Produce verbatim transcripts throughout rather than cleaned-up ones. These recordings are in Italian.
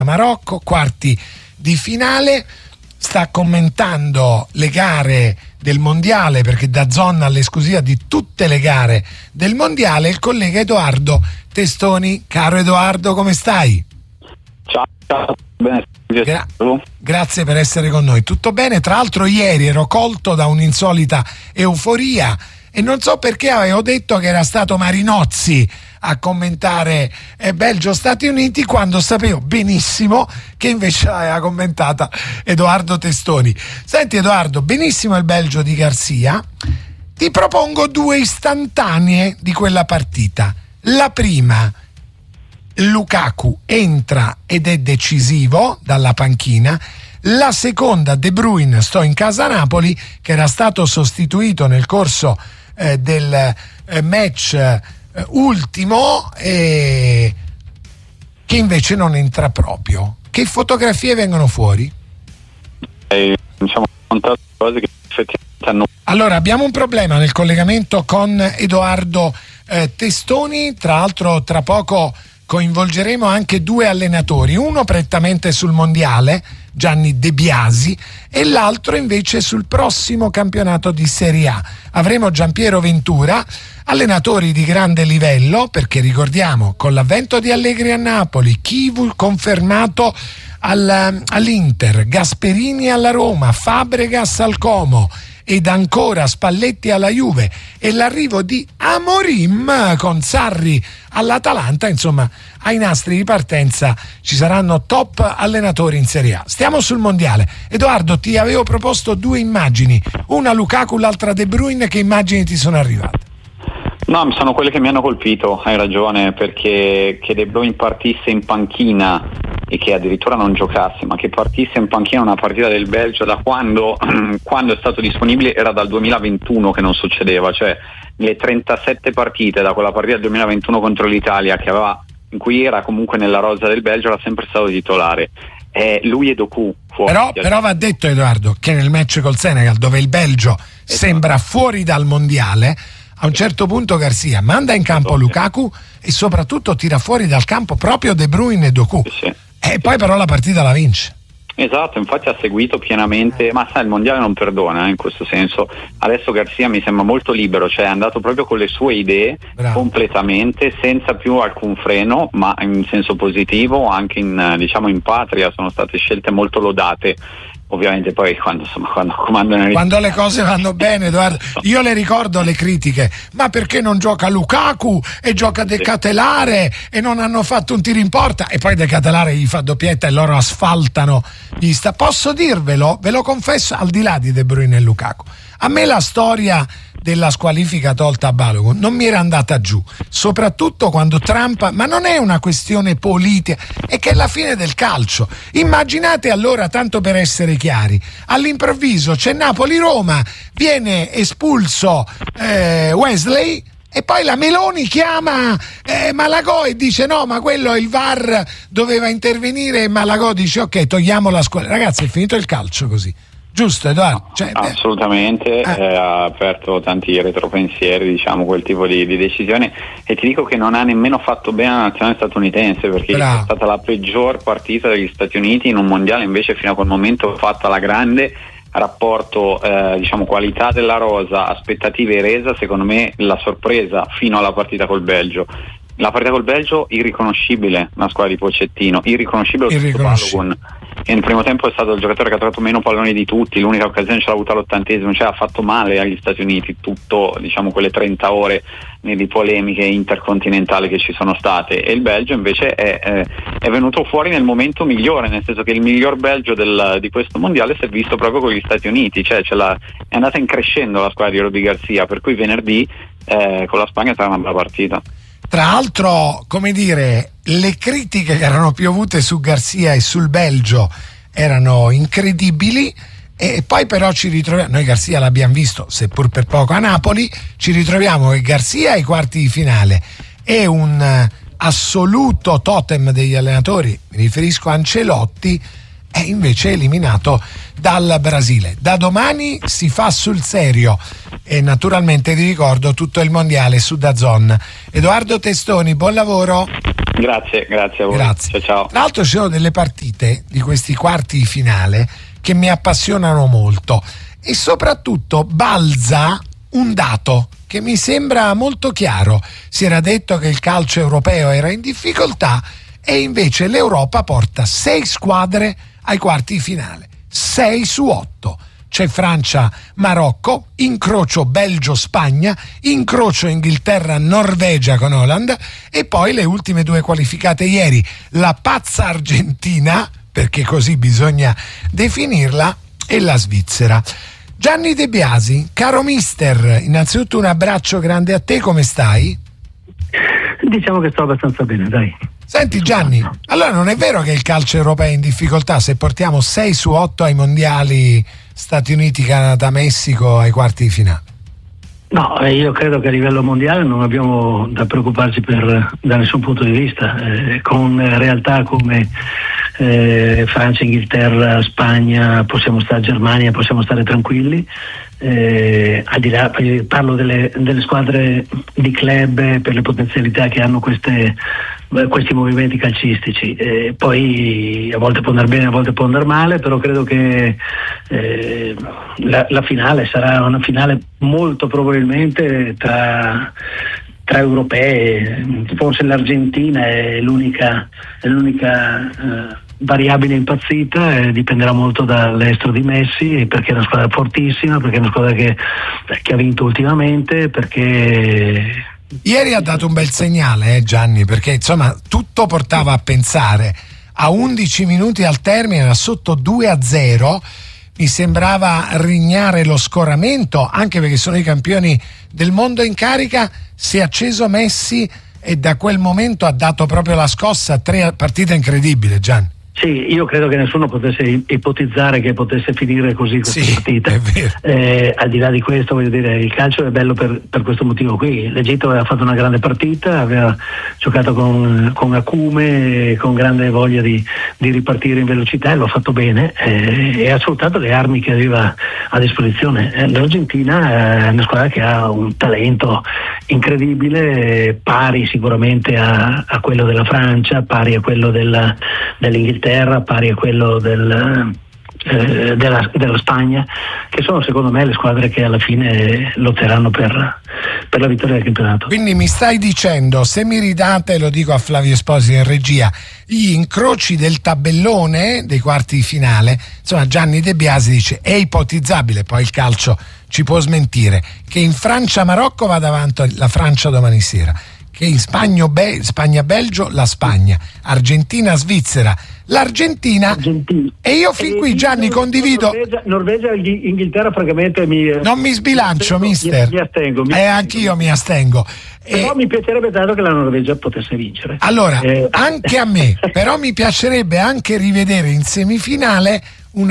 Marocco, quarti di finale. Sta commentando le gare del mondiale, perché DAZN ha l'esclusiva di tutte le gare del mondiale, il collega Edoardo Testoni. Caro Edoardo, come stai? Ciao, ciao. Bene. Gra- grazie per essere con noi. Tutto bene? Tra l'altro ieri ero colto da un'insolita euforia e non so perché avevo detto che era stato Marinozzi a commentare eh, Belgio-Stati Uniti, quando sapevo benissimo che invece l'aveva commentata Edoardo Testoni. Senti Edoardo, benissimo il Belgio di Garcia. Ti propongo due istantanee di quella partita. La prima, Lukaku entra ed è decisivo dalla panchina. La seconda, De Bruyne, sto in casa Napoli, che era stato sostituito nel corso eh, del eh, match eh, ultimo e che invece non entra proprio. Che fotografie vengono fuori? Eh, diciamo tante cose che effettivamente hanno... Allora, abbiamo un problema nel collegamento con Edoardo eh, Testoni. Tra l'altro tra poco coinvolgeremo anche due allenatori, uno prettamente sul mondiale, Gianni De Biasi, e l'altro invece sul prossimo campionato di Serie A. Avremo Giampiero Ventura, allenatori di grande livello, perché ricordiamo, con l'avvento di Allegri a Napoli, Chivu confermato al, all'Inter, Gasperini alla Roma, Fabregas al Como ed ancora Spalletti alla Juve e l'arrivo di Amorim con Sarri all'Atalanta, insomma ai nastri di partenza ci saranno top allenatori in Serie A. Stiamo sul mondiale. Edoardo, ti avevo proposto due immagini, una Lukaku, l'altra De Bruyne. Che immagini ti sono arrivate? No, sono quelle che mi hanno colpito, hai ragione, perché che De Bruyne partisse in panchina e che addirittura non giocasse, ma che partisse in panchina una partita del Belgio da quando, quando è stato disponibile era dal duemilaventuno che non succedeva, cioè le trentasette partite da quella partita del duemilaventuno contro l'Italia che aveva, in cui era comunque nella rosa del Belgio, era sempre stato titolare. Eh, lui e Doku fuori. Però, però va detto Edoardo che nel match col Senegal, dove il Belgio esatto. sembra fuori dal mondiale, a un certo punto Garcia manda in campo Lukaku e soprattutto tira fuori dal campo proprio De Bruyne e Doku. Sì, sì. E poi però la partita la vince. Esatto, infatti ha seguito pienamente, ma sai, il mondiale non perdona eh, in questo senso. Adesso Garcia mi sembra molto libero, cioè è andato proprio con le sue idee. Bravo. Completamente, senza più alcun freno, ma in senso positivo, anche in, diciamo, in patria sono state scelte molto lodate. Ovviamente poi quando, insomma, quando comandano quando le cose vanno bene, Edoardo, io le ricordo le critiche, ma perché non gioca Lukaku e gioca De Ketelare e non hanno fatto un tiro in porta, e poi De Ketelare gli fa doppietta e loro asfaltano gli sta. Posso dirvelo, ve lo confesso, al di là di De Bruyne e Lukaku, a me la storia della squalifica tolta a Balogun non mi era andata giù, soprattutto quando Trump, ma non è una questione politica, è che è la fine del calcio. Immaginate allora, tanto per essere chiari, all'improvviso c'è Napoli-Roma, viene espulso eh, Wesley e poi la Meloni chiama eh, Malagò e dice no, ma quello il V A R doveva intervenire, e Malagò dice ok, togliamo la squadra. Ragazzi, è finito il calcio così. Giusto Edoardo? Cioè, assolutamente, eh. Eh, ha aperto tanti retropensieri, diciamo, quel tipo di, di decisione, e ti dico che non ha nemmeno fatto bene alla nazionale statunitense, perché Bravo. È stata la peggior partita degli Stati Uniti in un mondiale invece fino a quel momento fatto alla grande. Rapporto eh, diciamo qualità della rosa, aspettative e resa, secondo me la sorpresa fino alla partita col Belgio. La partita col Belgio irriconoscibile, una squadra di Pochettino, irriconoscibile, irriconoscibile. Che nel primo tempo è stato il giocatore che ha tratto meno palloni di tutti, l'unica occasione ce l'ha avuta all'ottantesimo, cioè ha fatto male agli Stati Uniti tutto, diciamo, quelle trenta ore di polemiche intercontinentali che ci sono state, e il Belgio invece è, è, è venuto fuori nel momento migliore, nel senso che il miglior Belgio del, di questo mondiale si è visto proprio con gli Stati Uniti, cioè ce l'ha, è andata in crescendo la squadra di Rudi Garcia, per cui venerdì eh, con la Spagna sarà una bella partita. Tra l'altro, come dire, le critiche che erano piovute su Garcia e sul Belgio erano incredibili, e poi però ci ritroviamo, noi Garcia l'abbiamo visto seppur per poco a Napoli, ci ritroviamo che Garcia ai quarti di finale è un assoluto totem degli allenatori, mi riferisco a Ancelotti, è invece eliminato dal Brasile. Da domani si fa sul serio e naturalmente vi ricordo tutto il mondiale su DAZN. Edoardo Testoni, buon lavoro. Grazie, grazie a voi. Grazie. Ciao, ciao. Tra l'altro ci sono delle partite di questi quarti di finale che mi appassionano molto e soprattutto balza un dato che mi sembra molto chiaro. Si era detto che il calcio europeo era in difficoltà e invece l'Europa porta sei squadre ai quarti di finale, sei su otto. C'è Francia-Marocco, incrocio Belgio-Spagna, incrocio Inghilterra-Norvegia con Holland e poi le ultime due qualificate ieri, la pazza Argentina, perché così bisogna definirla, e la Svizzera. Gianni De Biasi, caro mister, innanzitutto un abbraccio grande a te, come stai? Diciamo che sto abbastanza bene, dai. Senti Gianni, allora non è vero che il calcio europeo è in difficoltà se portiamo sei su otto ai mondiali Stati Uniti, Canada, Messico ai quarti di finale? No, io credo che a livello mondiale non abbiamo da preoccuparci per, da nessun punto di vista, eh, con realtà come eh, Francia, Inghilterra, Spagna, possiamo stare, Germania, possiamo stare tranquilli. Eh, al di là, parlo delle, delle squadre di club per le potenzialità che hanno queste, questi movimenti calcistici, eh, poi a volte può andare bene, a volte può andare male, però credo che eh, la, la finale sarà una finale molto probabilmente tra tra europee, forse l'Argentina è l'unica, è l'unica eh, variabile impazzita, eh, dipenderà molto dall'estero di Messi, perché è una squadra fortissima, perché è una squadra che, che ha vinto ultimamente, perché ieri ha dato un bel segnale, eh, Gianni, perché insomma tutto portava a pensare a undici minuti al termine, era sotto due a zero, mi sembrava rignare lo scoramento, anche perché sono i campioni del mondo in carica. Si è acceso Messi e da quel momento ha dato proprio la scossa, tre partite incredibili, Gianni. Sì, io credo che nessuno potesse ipotizzare che potesse finire così questa sì, partita. Eh, al di là di questo, voglio dire, il calcio è bello per, per questo motivo qui. L'Egitto aveva fatto una grande partita, aveva giocato con, con acume, con grande voglia di, di ripartire in velocità, e lo ha fatto bene, eh, e ha sfruttato le armi che aveva a disposizione. Eh, L'Argentina è una squadra che ha un talento incredibile, eh, pari sicuramente a, a quello della Francia, pari a quello della, dell'Inghilterra, pari a quello del, eh, della, della Spagna, che sono secondo me le squadre che alla fine lotteranno per, per la vittoria del campionato. Quindi mi stai dicendo, se mi ridate, lo dico a Flavio Esposito in regia, gli incroci del tabellone dei quarti di finale, insomma Gianni De Biasi dice è ipotizzabile, poi il calcio ci può smentire, che in Francia-Marocco vada avanti la Francia domani sera, che in Spagna-Belgio Spagna, la Spagna, Argentina-Svizzera, l'Argentina. Argentina. E io fin e qui, Gianni, condivido. Norvegia, Norvegia Inghilterra, francamente mi. Non mi sbilancio, mi mister. Mi, mi astengo. Mi eh, astengo. Anch'io mi astengo. Però eh, mi piacerebbe tanto che la Norvegia potesse vincere. Allora, eh. anche a me, però mi piacerebbe anche rivedere in semifinale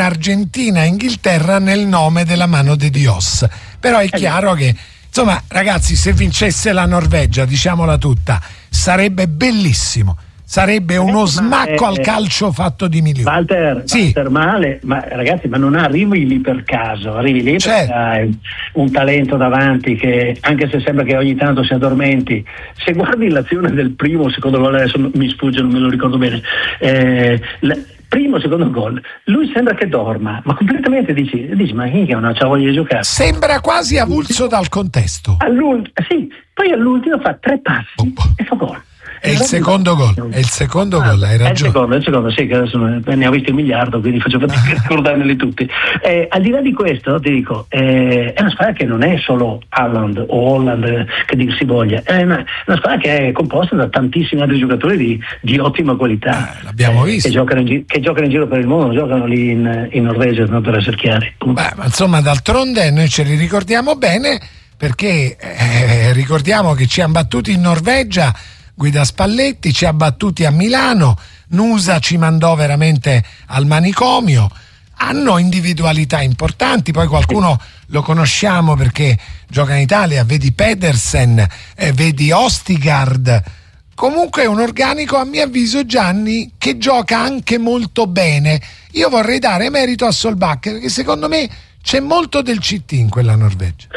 un'Argentina-Inghilterra nel nome della mano de Dios. Però è chiaro che, insomma, ragazzi, se vincesse la Norvegia, diciamola tutta, sarebbe bellissimo. Sarebbe uno smacco eh, al calcio fatto di milioni. Walter, sì. Walter male, ma ragazzi, ma non arrivi lì per caso, arrivi lì certo. perché hai un talento davanti che, anche se sembra che ogni tanto si addormenti, se guardi l'azione del primo, secondo gol, adesso mi sfugge, non me lo ricordo bene, eh, la, primo, secondo gol, lui sembra che dorma, ma completamente dici, dici ma chi che non c'ha voglia di giocare? Sembra quasi avulso dal contesto. Sì, poi all'ultimo fa tre passi oh. e fa gol. È il secondo gol, è il secondo ah, gol, hai ragione. È il secondo, è il secondo, sì, che adesso ne ho visti un miliardo, quindi faccio fatica a ricordarmeli tutti. Eh, al di là di questo, ti dico, eh, è una squadra che non è solo Haaland o Holland, che dir si voglia, è una, una squadra che è composta da tantissimi altri giocatori di, di ottima qualità. Eh, l'abbiamo eh, visto. Che giocano, in, che giocano in giro per il mondo, non giocano lì in, in Norvegia, no, per essere chiari. Beh, ma insomma, d'altronde noi ce li ricordiamo bene, perché eh, ricordiamo che ci hanno battuti in Norvegia, Guida Spalletti, ci ha battuti a Milano, Nusa ci mandò veramente al manicomio, hanno individualità importanti, poi qualcuno lo conosciamo perché gioca in Italia, vedi Pedersen, eh, vedi Ostigard, comunque è un organico, a mio avviso, Gianni, che gioca anche molto bene. Io vorrei dare merito a Solbakken, perché secondo me c'è molto del C T in quella Norvegia.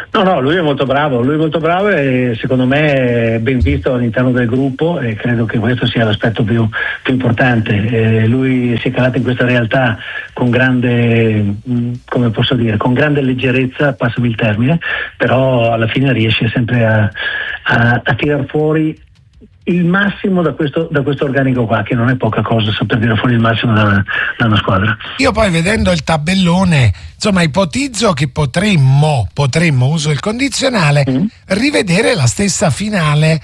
No, no, lui è molto bravo, lui è molto bravo e secondo me è ben visto all'interno del gruppo e credo che questo sia l'aspetto più, più importante. Eh, lui si è calato in questa realtà con grande, come posso dire, con grande leggerezza, passami il termine, però alla fine riesce sempre a, a, a tirar fuori il massimo da questo, da questo organico qua, che non è poca cosa saper tirare fuori il massimo da, da una squadra. Io poi vedendo il tabellone, insomma, ipotizzo che potremmo, potremmo, uso il condizionale, mm. rivedere la stessa finale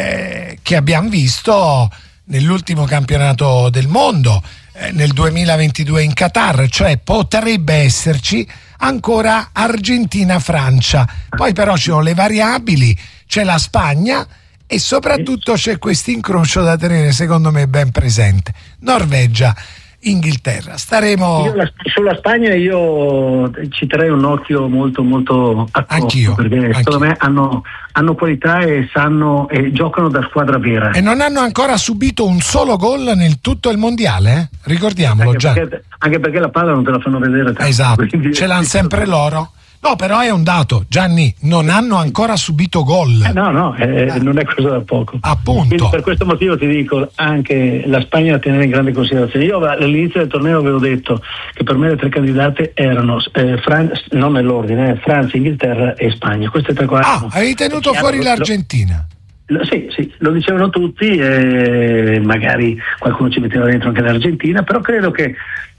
eh, che abbiamo visto nell'ultimo campionato del mondo, eh, nel duemilaventidue in Qatar, cioè potrebbe esserci ancora Argentina-Francia. Poi però ci sono le variabili, c'è la Spagna, e soprattutto c'è questo incrocio da tenere secondo me ben presente: Norvegia, Inghilterra. Staremo io la, sulla Spagna io ci terrei un occhio molto molto accorto, anch'io, perché anch'io. secondo me hanno, hanno qualità e sanno e giocano da squadra vera e non hanno ancora subito un solo gol nel tutto il mondiale, eh? Ricordiamolo. Anche già perché, anche perché la palla non te la fanno vedere tanto, esatto, quindi... ce l'hanno sempre loro. No, però è un dato, Gianni, non hanno ancora subito gol. Eh, no, no, eh, eh. non è cosa da poco. Appunto. Quindi per questo motivo ti dico anche la Spagna da tenere in grande considerazione. Io all'inizio del torneo avevo detto che per me le tre candidate erano eh, Fran- non nell'ordine, eh, Francia, Inghilterra e Spagna. Queste tre qua. Ah, avevi tenuto fuori lo, l'Argentina. Lo, sì, sì, lo dicevano tutti, eh, magari qualcuno ci metteva dentro anche l'Argentina, però credo che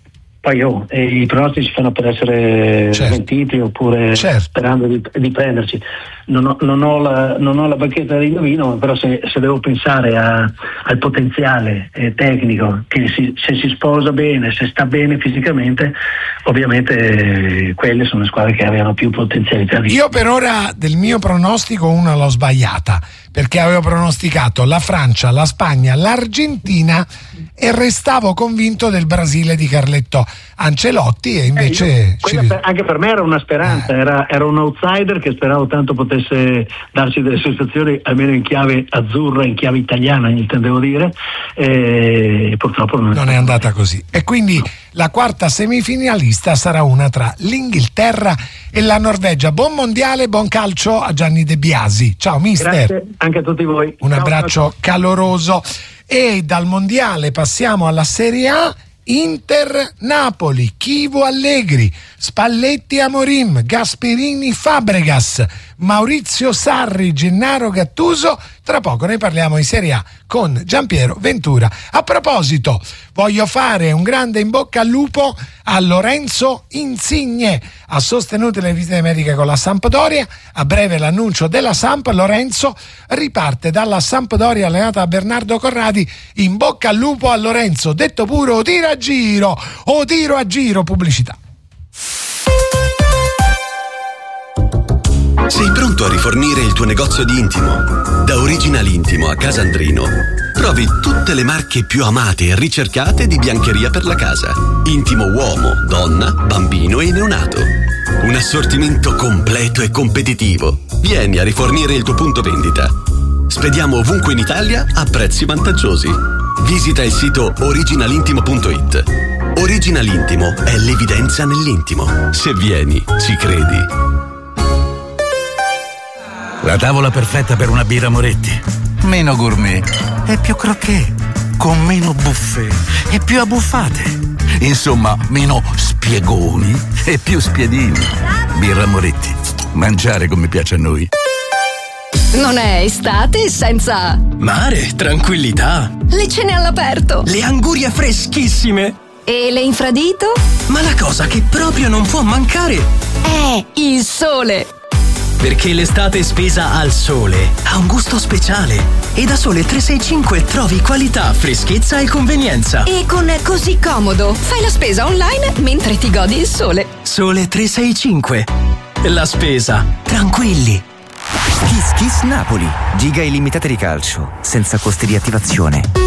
poi oh, i pronostici fanno per essere certo. mentiti oppure certo. sperando di, di prenderci. Non ho, non ho la, non ho la bacchetta di indovino, però se, se devo pensare a, al potenziale eh, tecnico, che si, se si sposa bene, se sta bene fisicamente, ovviamente eh, quelle sono le squadre che avevano più potenzialità. Di... Io per ora del mio pronostico una l'ho sbagliata, perché avevo pronosticato la Francia, la Spagna, l'Argentina e restavo convinto del Brasile di Carletto Ancelotti e invece eh, ci... per, anche per me era una speranza, eh. era, era un outsider che speravo tanto potesse darci delle sensazioni almeno in chiave azzurra, in chiave italiana intendevo dire, e purtroppo non, non è andata così e quindi no. La quarta semifinalista sarà una tra l'Inghilterra e la Norvegia. Buon mondiale, buon calcio a Gianni De Biasi. Ciao mister. Grazie anche a tutti voi. Un ciao, abbraccio ciao. caloroso. E dal mondiale passiamo alla Serie A. Inter-Napoli, Chivo Allegri, Spalletti Amorim, Gasperini Fabregas, Maurizio Sarri, Gennaro Gattuso. Tra poco ne parliamo in Serie A con Giampiero Ventura. A proposito, voglio fare un grande in bocca al lupo a Lorenzo Insigne. Ha sostenuto le visite mediche con la Sampdoria. A breve l'annuncio della Samp. Lorenzo riparte dalla Sampdoria allenata da Bernardo Corradi. In bocca al lupo a Lorenzo. Detto pure o tiro a giro o tiro a giro. Pubblicità. Sei pronto a rifornire il tuo negozio di intimo? Da Original Intimo a Casandrino trovi tutte le marche più amate e ricercate di biancheria per la casa. Intimo uomo, donna, bambino e neonato. Un assortimento completo e competitivo. Vieni a rifornire il tuo punto vendita. Spediamo ovunque in Italia a prezzi vantaggiosi. Visita il sito original intimo punto it. Original Intimo è l'evidenza nell'intimo. Se vieni, ci credi. La tavola perfetta per una birra Moretti. Meno gourmet e più croquet. Con meno buffet e più abbuffate. Insomma, meno spiegoni e più spiedini. Birra Moretti. Mangiare come piace a noi. Non è estate senza... mare, tranquillità. Le cene all'aperto. Le angurie freschissime. E le infradito? Ma la cosa che proprio non può mancare è il sole. Perché l'estate spesa al sole ha un gusto speciale. E da Sole tre sei cinque trovi qualità, freschezza e convenienza. E con Così Comodo fai la spesa online mentre ti godi il sole. Sole tre sei cinque. La spesa. Tranquilli. Kiss Kiss Napoli. Giga illimitate di calcio, senza costi di attivazione.